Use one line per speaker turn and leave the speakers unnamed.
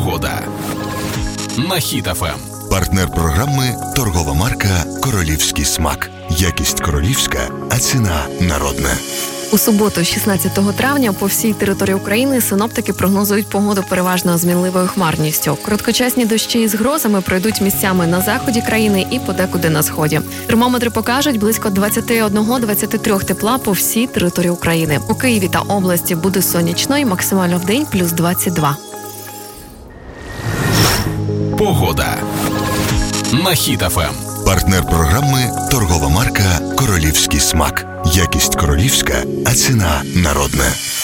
Погода на Хіт ФМ.
Партнер програми – торгова марка «Королівський смак». Якість королівська, а ціна народна.
У суботу, 16 травня, по всій території України синоптики прогнозують погоду переважно з мінливою хмарністю. Короткочасні дощі із грозами пройдуть місцями на заході країни і подекуди на сході. Термометри покажуть близько 21-23 тепла по всій території України. У Києві та області буде сонячно і максимально вдень плюс 22.
Погода на Хіт ФМ.
Партнер програми – торгова марка «Королівський смак». Якість королівська, а ціна народна.